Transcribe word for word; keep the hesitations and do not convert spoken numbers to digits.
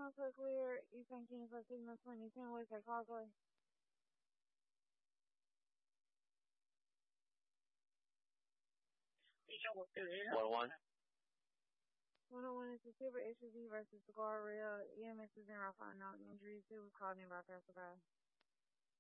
National so clear. Eastern Kingsville Signal twenty ten Westside Causeway. one oh one. one oh one is the Super S U V versus the guardrail. E M S is in route for unknown injuries. It was called in by passerby.